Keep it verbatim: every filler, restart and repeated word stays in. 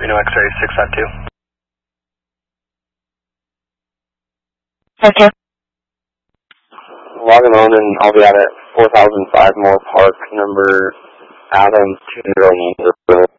Reno X-ray six five two. Okay. Logging on, and I'll be out at four thousand five Moore Park, number Adam two zero nine zero.